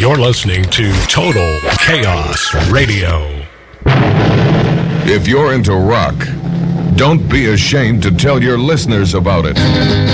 You're listening to Total Chaos Radio. If you're into rock, don't be ashamed to tell your listeners about it.